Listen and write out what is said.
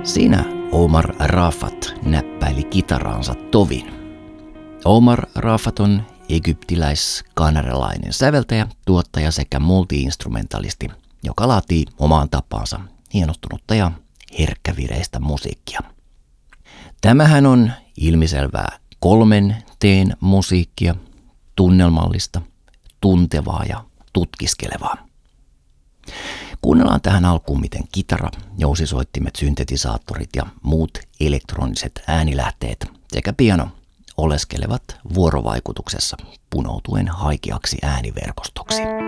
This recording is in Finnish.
Siinä Omar Rafat näppäili kitaraansa tovin. Omar Rafat on egyptiläis-kanadalainen säveltäjä, tuottaja sekä multi-instrumentalisti, joka laatii omaan tapaansa hienostunutta ja herkkävireistä musiikkia. Tämähän on ilmiselvää 3T:n musiikkia, tunnelmallista, tuntevaa ja tutkiskelevaa. Kuunnellaan tähän alkuun, miten kitara, jousisoittimet, syntetisaattorit ja muut elektroniset äänilähteet sekä piano oleskelevat vuorovaikutuksessa punoutuen haikeaksi ääniverkostoksi.